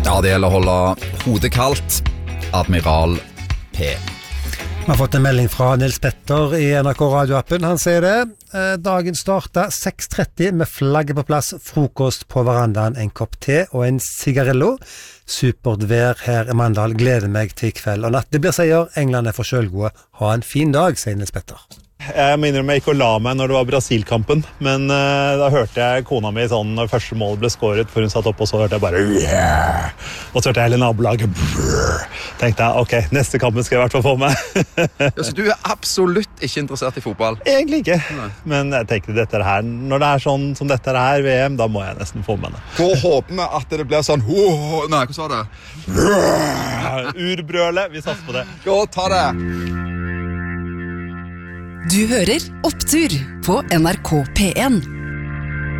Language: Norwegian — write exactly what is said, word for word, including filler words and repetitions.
Ja, det gjelder å holde hodet kaldt. Admiral P. Vi har fått en melding fra Nils Petter i N R K radioappen. Han sier det. Dagen startet seks tretti med flagget på plass, frokost på verandaen, en kopp te og en cigarillo. Supert vær her i Mandal. Gleder meg til kveld og natt. Det blir seier. England er for selvgode. Ha en fin dag, sier Nils Petter. Jeg må innrømme jeg ikke å la meg når det var Brasil-kampen, men uh, da hørte jeg kona mi sånn når første mål ble skåret, for hun satt opp, og så hørte jeg bare yeah! Og så hørte jeg hele nabolaget brrr. Tenkte jeg, ok, neste kampen skal jeg i hvert fall få med. Ja, så du er absolutt ikke interessert i fotball? Egentlig ikke, Nei. Men jeg tenkte dette her, når det er sånn som dette her, V M, da må jeg nesten få med det. Hvor håper vi at det blir sånn, oh, nei, hva sa det? Urbrølet, vi satser på det. Ja, ta det! Du hører Opptur på N R K P en.